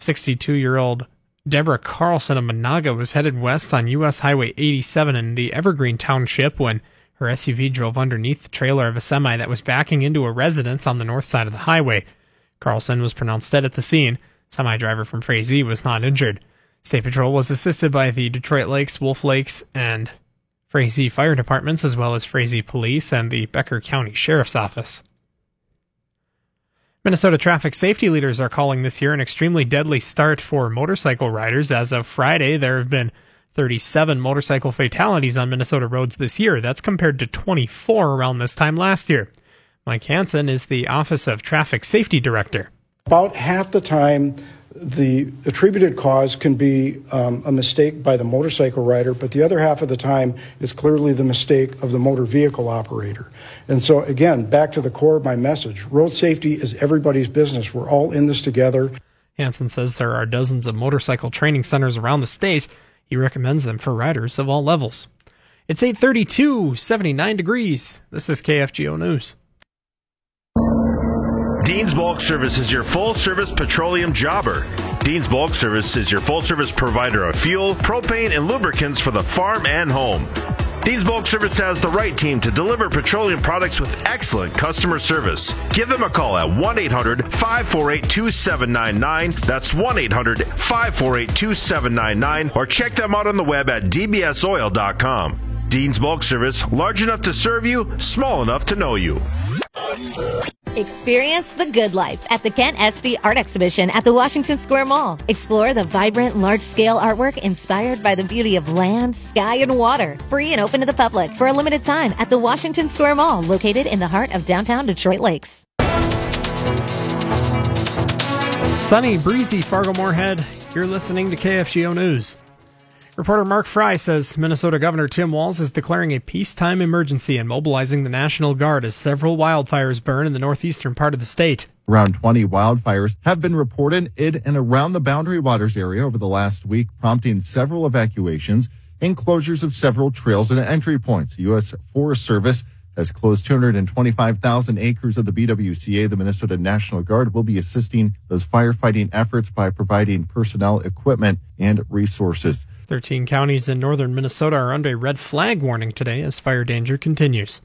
62-year-old Deborah Carlson of Monaga was headed west on U.S. Highway 87 in the Evergreen Township when her SUV drove underneath the trailer of a semi that was backing into a residence on the north side of the highway. Carlson was pronounced dead at the scene. Semi-driver from Frazee was not injured. State Patrol was assisted by the Detroit Lakes, Wolf Lakes, and Frazee Fire Departments, as well as Frazee Police and the Becker County Sheriff's Office. Minnesota traffic safety leaders are calling this year an extremely deadly start for motorcycle riders. As of Friday, there have been 37 motorcycle fatalities on Minnesota roads this year. That's compared to 24 around this time last year. Mike Hansen is the Office of Traffic Safety Director. About half the time, the attributed cause can be a mistake by the motorcycle rider, but the other half of the time is clearly the mistake of the motor vehicle operator. And so, again, back to the core of my message, road safety is everybody's business. We're all in this together. Hansen says there are dozens of motorcycle training centers around the state. He recommends them for riders of all levels. It's 8:32, 79 degrees. This is KFGO News. Dean's Bulk Service is your full-service petroleum jobber. Dean's Bulk Service is your full-service provider of fuel, propane, and lubricants for the farm and home. Dean's Bulk Service has the right team to deliver petroleum products with excellent customer service. Give them a call at 1-800-548-2799. That's 1-800-548-2799. Or check them out on the web at dbsoil.com. Dean's Bulk Service, large enough to serve you, small enough to know you. Experience the good life at the Kent Esty Art Exhibition at the Washington Square Mall. Explore the vibrant, large-scale artwork inspired by the beauty of land, sky, and water. Free and open to the public for a limited time at the Washington Square Mall, located in the heart of downtown Detroit Lakes. Sunny, breezy Fargo-Moorhead. You're listening to KFGO News. Reporter Mark Fry says Minnesota Governor Tim Walz is declaring a peacetime emergency and mobilizing the National Guard as several wildfires burn in the northeastern part of the state. Around 20 wildfires have been reported in and around the Boundary Waters area over the last week, prompting several evacuations and closures of several trails and entry points. The U.S. Forest Service has closed 225,000 acres of the BWCA. The Minnesota National Guard will be assisting those firefighting efforts by providing personnel, equipment, and resources. 13 counties in northern Minnesota are under a red flag warning today as fire danger continues.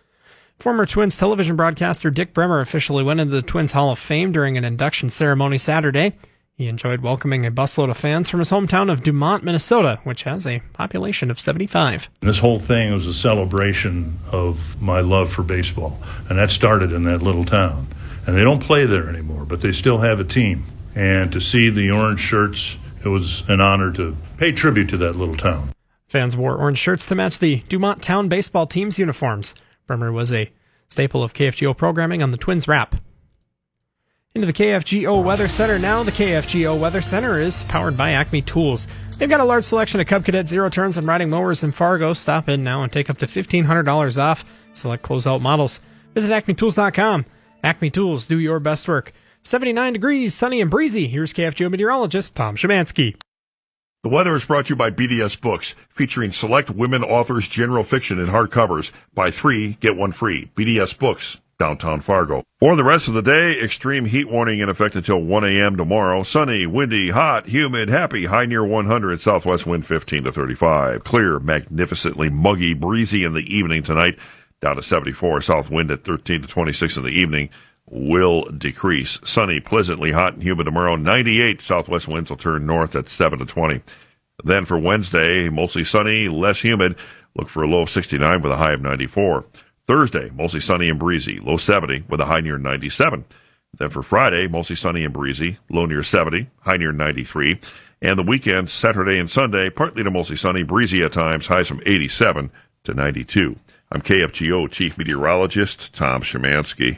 Former Twins television broadcaster Dick Bremer officially went into the Twins Hall of Fame during an induction ceremony Saturday. He enjoyed welcoming a busload of fans from his hometown of Dumont, Minnesota, which has a population of 75. This whole thing was a celebration of my love for baseball, and that started in that little town. And they don't play there anymore, but they still have a team. And to see the orange shirts, it was an honor to pay tribute to that little town. Fans wore orange shirts to match the Dumont Town baseball team's uniforms. Bremer was a staple of KFGO programming on the Twins Wrap. Into the KFGO Weather Center now. The KFGO Weather Center is powered by Acme Tools. They've got a large selection of Cub Cadet zero turns and riding mowers in Fargo. Stop in now and take up to $1,500 off select closeout models. Visit acmetools.com. Acme Tools, do your best work. 79 degrees, sunny and breezy. Here's KFGO meteorologist Tom Szymanski. The weather is brought to you by BDS Books, featuring select women authors' general fiction in hardcovers. Buy 3, get 1 free. BDS Books, downtown Fargo. For the rest of the day, extreme heat warning in effect until 1 a.m. tomorrow. Sunny, windy, hot, humid, happy, high near 100, southwest wind 15 to 35. Clear, magnificently muggy, breezy in the evening tonight, down to 74. South wind at 13 to 26 in the evening will decrease. Sunny, pleasantly hot and humid tomorrow, 98. Southwest winds will turn north at 7 to 20. Then for Wednesday, mostly sunny, less humid. Look for a low of 69 with a high of 94. Thursday, mostly sunny and breezy, low 70 with a high near 97. Then for Friday, mostly sunny and breezy, low near 70, high near 93. And the weekend, Saturday and Sunday, partly to mostly sunny, breezy at times, highs from 87 to 92. I'm KFGO Chief Meteorologist Tom Szymanski.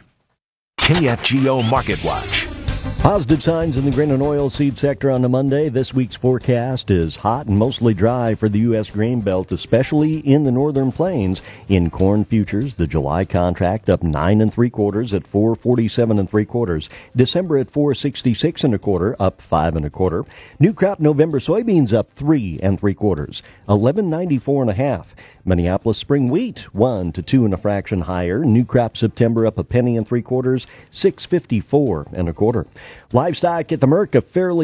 KFGO Market Watch. Positive signs in the grain and oilseed sector on the Monday. This week's forecast is hot and mostly dry for the U.S. grain belt, especially in the northern plains. In corn futures, the July contract up 9 3/4 at 447 3/4. December at 466 1/4, up 5 1/4. New crop November soybeans up 3 3/4, 1194 1/2. Minneapolis spring wheat 1 to 2 1/fraction higher. New crop September up 1 3/4, 654 1/4. Livestock at the Merc, a fairly